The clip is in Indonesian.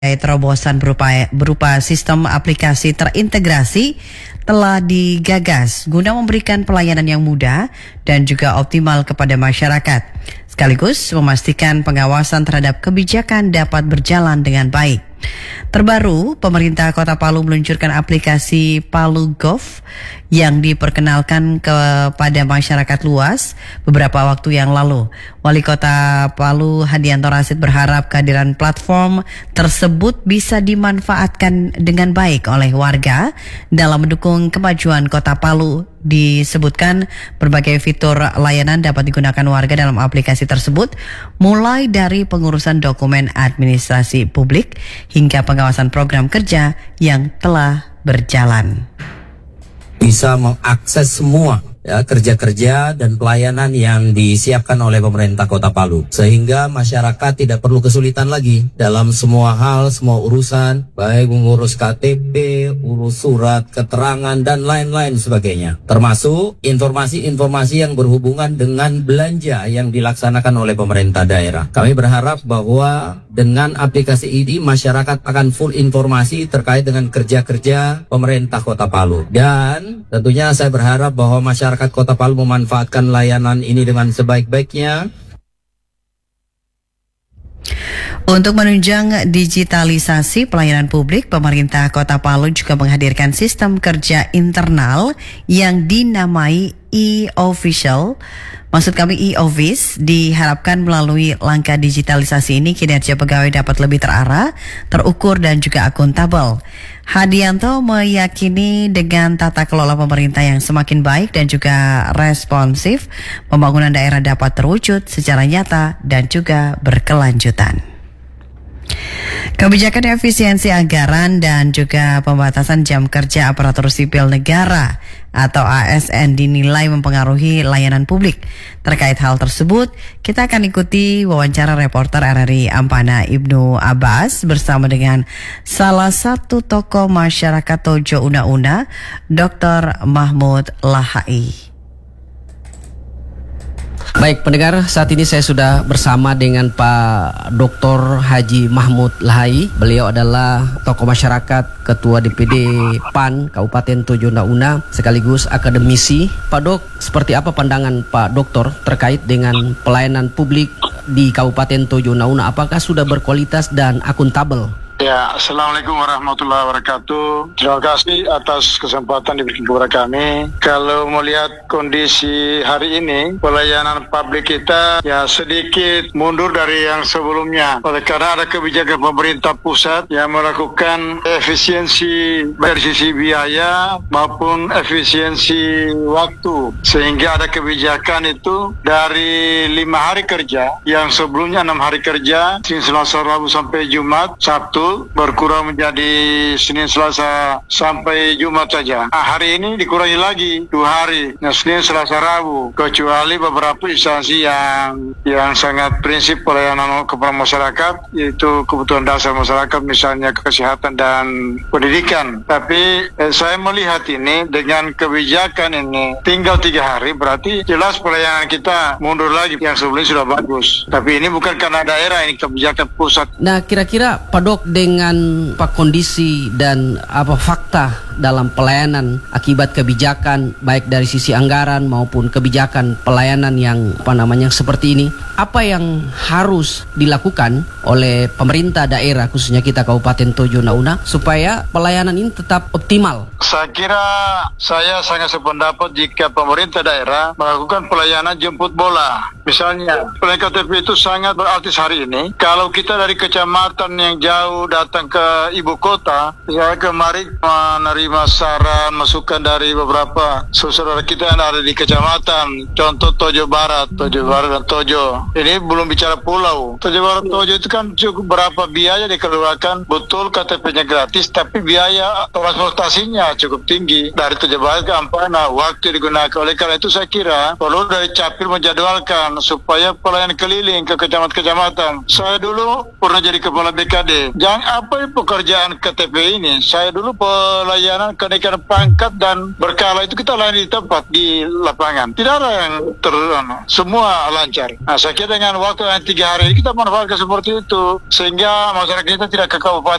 Terobosan berupa sistem aplikasi terintegrasi telah digagas guna memberikan pelayanan yang mudah dan juga optimal kepada masyarakat, sekaligus memastikan pengawasan terhadap kebijakan dapat berjalan dengan baik. Terbaru, pemerintah Kota Palu meluncurkan aplikasi Palu Gov yang diperkenalkan kepada masyarakat luas beberapa waktu yang lalu. Wali Kota Palu Hadianto Rasid berharap kehadiran platform tersebut bisa dimanfaatkan dengan baik oleh warga dalam mendukung kemajuan Kota Palu. Disebutkan berbagai fitur layanan dapat digunakan warga dalam aplikasi tersebut, mulai dari pengurusan dokumen administrasi publik hingga pengawasan program kerja yang telah berjalan. Bisa mengakses semua kerja-kerja dan pelayanan yang disiapkan oleh pemerintah Kota Palu, sehingga masyarakat tidak perlu kesulitan lagi dalam semua hal, semua urusan, baik mengurus KTP, urus surat keterangan dan lain-lain sebagainya, termasuk informasi-informasi yang berhubungan dengan belanja yang dilaksanakan oleh pemerintah daerah. Kami berharap bahwa dengan aplikasi ini masyarakat akan full informasi terkait dengan kerja-kerja pemerintah Kota Palu, dan tentunya saya berharap bahwa masyarakat Kota Palu memanfaatkan layanan ini dengan sebaik-baiknya. Untuk menunjang digitalisasi pelayanan publik, pemerintah Kota Palu juga menghadirkan sistem kerja internal yang dinamai e-official. Maksud kami e-office. Diharapkan melalui langkah digitalisasi ini kinerja pegawai dapat lebih terarah, terukur dan juga akuntabel. Hadianto meyakini dengan tata kelola pemerintah yang semakin baik dan juga responsif, pembangunan daerah dapat terwujud secara nyata dan juga berkelanjutan. Kebijakan efisiensi anggaran dan juga pembatasan jam kerja aparatur sipil negara atau ASN dinilai mempengaruhi layanan publik. Terkait hal tersebut, kita akan ikuti wawancara reporter RRI Ampana Ibnu Abbas bersama dengan salah satu tokoh masyarakat Tojo Una-Una, Dr. Mahmud Lahai. Baik pendengar, saat ini saya sudah bersama dengan Pak Dr. Haji Mahmud Lahai. Beliau adalah tokoh masyarakat, Ketua DPD PAN Kabupaten Tojo Una-Una, sekaligus akademisi. Pak Dok, seperti apa pandangan Pak Dokter terkait dengan pelayanan publik di Kabupaten Tojo Una-Una? Apakah sudah berkualitas dan akuntabel? Ya, Assalamualaikum warahmatullahi wabarakatuh. Terima kasih atas kesempatan diberikan kepada kami. Kalau melihat kondisi hari ini, pelayanan publik kita ya sedikit mundur dari yang sebelumnya. Oleh karena ada kebijakan pemerintah pusat yang melakukan efisiensi dari sisi biaya maupun efisiensi waktu. Sehingga ada kebijakan itu dari 5 hari kerja, yang sebelumnya 6 hari kerja, Senin, Selasa, Rabu sampai Jumat, Sabtu berkurang menjadi Senin, Selasa sampai Jumat saja. Hari ini dikurangi lagi 2 hari, Senin, Selasa, Rabu, kecuali beberapa instansi yang sangat prinsip pelayanan kepada masyarakat, yaitu kebutuhan dasar masyarakat, misalnya kesehatan dan pendidikan. Tapi saya melihat ini dengan kebijakan ini tinggal 3 hari, berarti jelas pelayanan kita mundur lagi. Yang sebelumnya sudah bagus, tapi ini bukan karena daerah, ini kebijakan pusat. Nah, kira-kira Pak Dok, dengan kondisi dan fakta dalam pelayanan akibat kebijakan baik dari sisi anggaran maupun kebijakan pelayanan yang seperti ini, apa yang harus dilakukan oleh pemerintah daerah, khususnya kita Kabupaten Tojo Una-Una, supaya pelayanan ini tetap optimal? Saya kira saya sangat sependapat jika pemerintah daerah melakukan pelayanan jemput bola. Misalnya, pelayanan KTP itu sangat berarti hari ini. Kalau kita dari kecamatan yang jauh datang ke ibu kota, saya kemarin menerima saran masukan dari beberapa saudara kita yang ada di kecamatan, contoh Tojo Barat dan Tojo. Ini belum bicara pulau. Tojo Barat, Tojo itu kan cukup berapa biaya dikeluarkan, betul KTP-nya gratis, tapi biaya transportasinya cukup tinggi dari Tojo Barat ke Ampana, waktu digunakan. Oleh karena itu saya kira perlu dari Capil menjadwalkan supaya pelayanan keliling ke kecamatan-kecamatan. Saya dulu pernah jadi kepala BKD. Jangan apa pekerjaan KTP ini. Saya dulu pelayanan pelayanan kenaikan pangkat dan berkala itu kita layani di tempat di lapangan. Tidak ada yang semua lancar. Nah, saya kira dengan waktu yang 3 hari kita manfaatkan seperti itu sehingga masyarakat kita tidak ke kabupaten